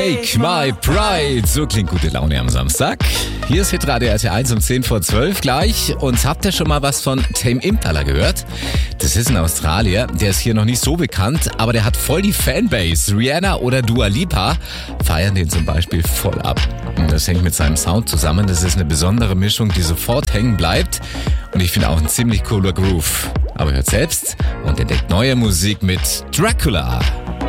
Take My Pride. So klingt gute Laune am Samstag. Hier ist Hitradio RT1 um 10 vor 12 gleich. Und habt ihr schon mal was von Tame Impala gehört? Das ist ein Australier, der ist hier noch nicht so bekannt, aber der hat voll die Fanbase. Rihanna oder Dua Lipa feiern den zum Beispiel voll ab. Und das hängt mit seinem Sound zusammen. Das ist eine besondere Mischung, die sofort hängen bleibt. Und ich finde auch ein ziemlich cooler Groove. Aber hört selbst und entdeckt neue Musik mit Dracula.